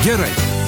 gerai.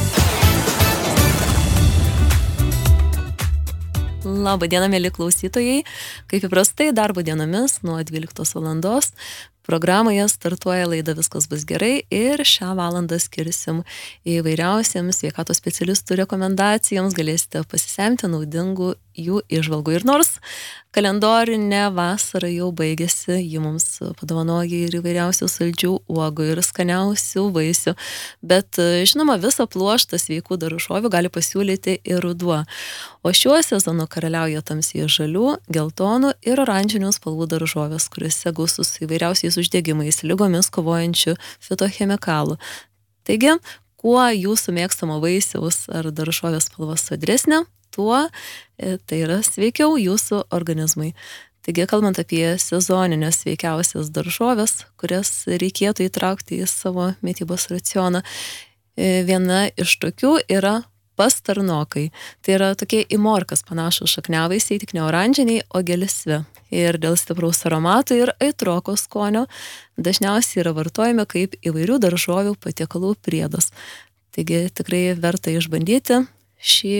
Labą dieną, mėly klausytojai. Kaip įprastai, darbo dienomis nuo 12 valandos programoje startuoja laida Viskas bus gerai ir šią valandą skirsim įvairiausiems sveikatos specialistų rekomendacijoms. Galėsite pasisemti naudingų jų įžvalgų. Ir nors kalendorinė vasara jau baigėsi, ji mums padovanoja ir įvairiausių saldžių uogų ir skaniausių vaisių, bet žinoma, visą pluoštą sveikų daržovių gali pasiūlyti ir ruduo. O šiuo sezonu karaliauja tamsiai žalių, geltonų ir oranžinių spalvų daržovės, kuriuose gausus įvairiausiais uždegimais, ligomis kovojančių fitochemikalų. Taigi, kuo jūsų mėgstamo vaisiaus ar daržovės spalva sodresnė, tuo tai yra sveikiau jūsų organizmui. Taigi, kalbant apie sezoninės sveikiausias daržovės, kurias reikėtų įtraukti į savo mitybos racioną, viena iš tokių yra pastarnokai. Tai yra tokie į morkas panašūs šakniavaisiai, tik ne oranžiniai, o gelsvi. Ir dėl stipraus aromato ir aitroko skonio dažniausiai yra vartojami kaip įvairių daržovių patiekalų priedas. Taigi tikrai verta išbandyti šį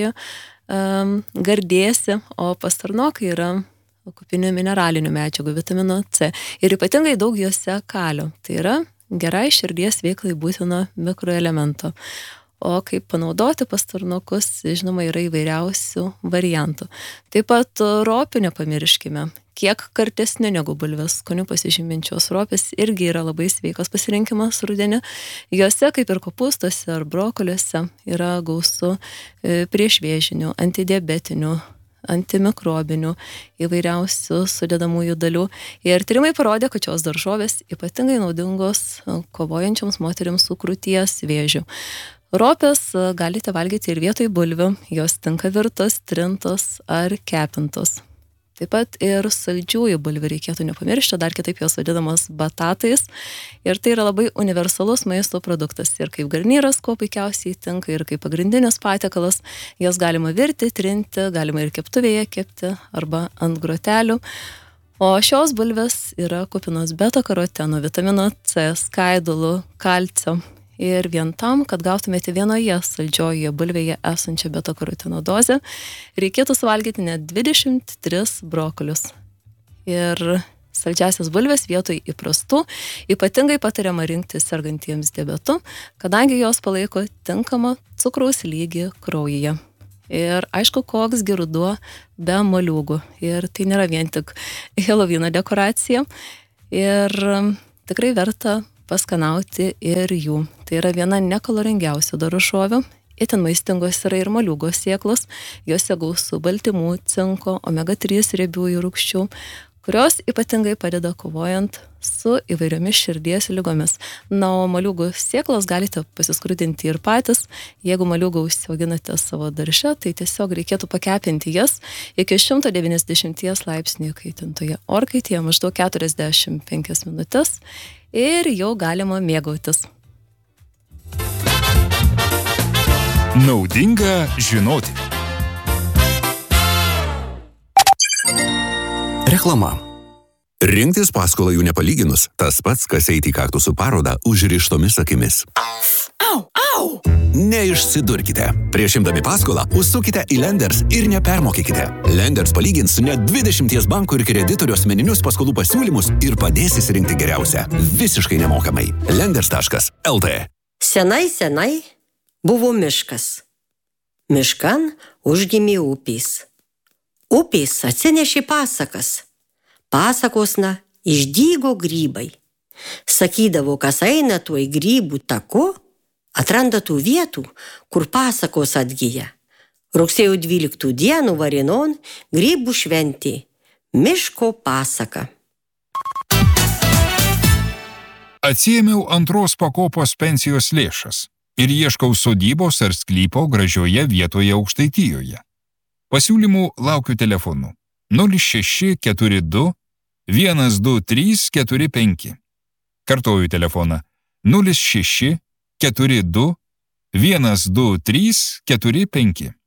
gardėsį, o pastarnokai yra kupini mineralinių medžiagų, vitamino C ir ypatingai daug juose kalio. Tai yra gerai širdies veiklai būtino mikroelemento. O kaip panaudoti pastarnokus, žinoma, yra įvairiausių variantų. Taip pat ropių nepamirškime. Kiek kartesni negu bulvės skoniu pasižyminčios ropės irgi yra labai sveikas pasirinkimas rudenį. Jose, kaip ir kopūstuose ar brokoliuose, yra gausu priešvėžinių, antidiabetinių, antimikrobinių, įvairiausių sudedamųjų dalių. Ir tyrimai parodė, kad šios daržovės ypatingai naudingos kovojančioms moterims su krūties vėžiu. Ropės galite valgyti ir vietoj bulvių, jos tinka virtos, trintos ar kepintos. Taip pat ir saldžiųjų bulvių reikėtų nepamiršti, dar kitaip jos vadinamos batatais. Ir tai yra labai universalus maisto produktas. Ir kaip garnyras, kuo puikiausiai tinka, ir kaip pagrindinis patiekalas. Jas galima virti, trinti, galima ir keptuvėje kepti arba ant grotelių. O šios bulvės yra kupinos beta-karoteno, vitamino C, skaidulų, kalcio. Ir vien tam, kad gautumėte vienoje saldžiojoje bulvėje esančią beta-karoteno dozę, reikėtų suvalgyti net 23 brokolius. Ir saldžiasias bulves vietoj įprastų ypatingai patariama rinkti sergantiems diabetu, kadangi jos palaiko tinkamą cukraus lygį kraujyje. Ir aišku, koks gi ruduo be moliūgų. Ir tai nėra vien tik Helovyno dekoracija. Ir tikrai verta paskanauti ir jų. Tai yra viena nekaloringiausių daržovių. Itin maistingos yra ir moliūgo sėklos. Jose gausu baltymų, cinko, omega-3 riebiųjų rūgščių, kurios ypatingai padeda kovojant su įvairiomis širdies ligomis. Na, o moliūgų sėklos galite pasiskrudinti ir patys. Jeigu moliūgą užsiauginate savo darže, tai tiesiog reikėtų pakepinti jas iki 190 laipsnių kaitintoje orkaitėje maždaug 45 minutės ir jau galima mėgautis. Naudinga žinoti. Reklama. Rinktis paskolą jų nepalyginus, tas pats, kas eiti į kaktusų parodą užrištomis akimis. Au, au! Neišsidurkite. Prieš imdami paskolą, užsukite į Lenders ir nepermokykite. Lenders palygins net 20 bankų ir kreditorių asmeninius paskolų pasiūlymus ir padės įsirinkti geriausią. Visiškai nemokamai. Lenders.lt. Senai buvo miškas. Miškan užgimė upės. Upės atsinešė pasakas. Pasakosna išdygo grybai. Sakydavo, kas eina tuoj grybų taku, atranda tų vietų, kur pasakos atgyja. Rugsėjo 12 dienų Varinon grybų šventė. Miško pasaka. Atsiėmiau antros pakopos pensijos lėšas ir ieškau sodybos ar sklypo gražioje vietoje Aukštaitijoje. Pasiūlymų laukiu telefonu 0642 12345. Kartoju telefoną 0642 12345.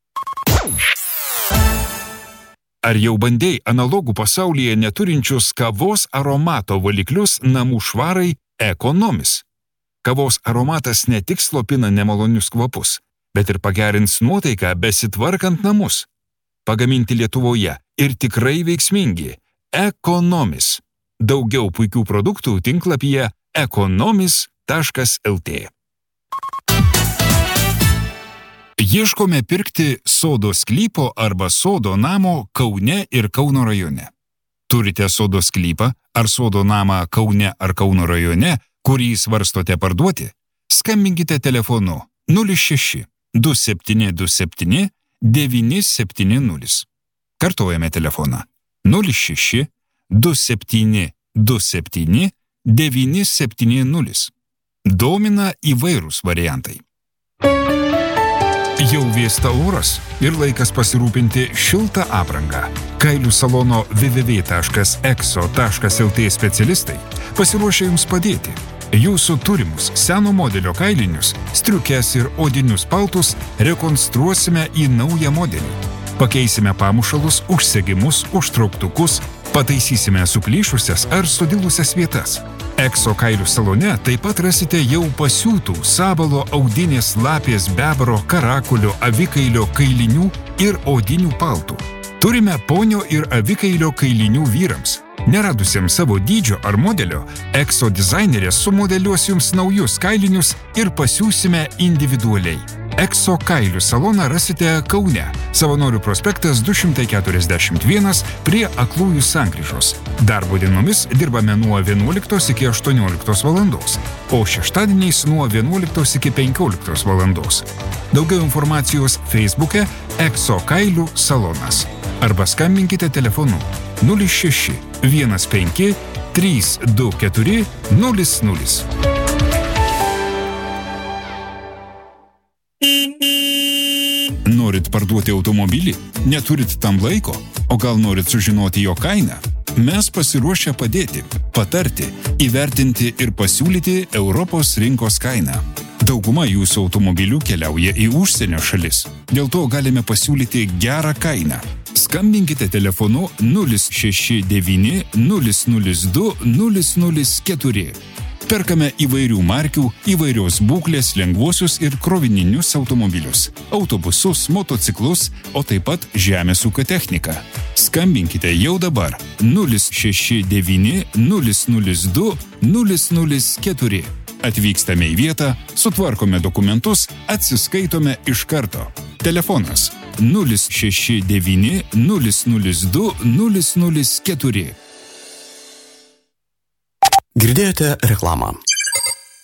Ar jau bandei analogų pasaulyje neturinčius kavos aromato valiklius namų švarai Economis? Kavos aromatas ne tik slopina nemalonius kvapus, bet ir pagerins nuotaiką besitvarkant namus. Pagaminti Lietuvoje ir tikrai veiksmingi. Ekonomis. Daugiau puikių produktų tinklapyje ekonomis.lt. Ieškome pirkti sodo sklypo arba sodo namo Kaune ir Kauno rajone. Turite sodo sklypą ar sodo namą Kaune ar Kauno rajone, kurį svarstote parduoti? Skambinkite telefonu 06 2727 970. Kartuojame telefoną 06 2727 970. Domina įvairūs variantai. Jau vėsta oras ir laikas pasirūpinti šiltą aprangą. Kailių salono www.exo.lt specialistai pasiruošia jums padėti. Jūsų turimus seno modelio kailinius, striukes ir odinius paltus rekonstruosime į naują modelį. Pakeisime pamušalus, užsegimus, užtrauktukus, pataisysime suplyšusias ar sudilusias vietas. Exo kailių salone taip pat rasite jau pasiūtų sabalo, audinės, lapės, bebro, karakulio, avikailio kailinių ir odinių paltų. Turime ponio ir avikailio kailinių vyrams. Neradusiems savo dydžio ar modelio, Exo dizainerės sumodeliuos jums naujus kailinius ir pasiūsime individualiai. Exo kailių saloną rasite Kaune, Savanorių prospektas 241 prie Aklųjų sankryžos. Darbo dienomis dirbame nuo 11 iki 18 valandos, o šeštadieniais nuo 11 iki 15 valandos. Daugiau informacijos Facebook'e Exo kailių salonas. Arba skambinkite telefonu 06 15 324 00. Norit parduoti automobilį? Neturit tam laiko? O gal norit sužinoti jo kainą? Mes pasiruošę padėti, patarti, įvertinti ir pasiūlyti Europos rinkos kainą. Dauguma jūsų automobilių keliauja į užsienio šalis. Dėl to galime pasiūlyti gerą kainą. Skambinkite telefonu 069 002 004. Perkame įvairių markių, įvairios būklės lengvuosius ir krovininius automobilius, autobusus, motociklus, o taip pat žemės ūkio techniką. Skambinkite jau dabar 069 002 004. Atvykstame į vietą, sutvarkome dokumentus, atsiskaitome iš karto. Telefonas 069 002 004. Girdėjote reklamą.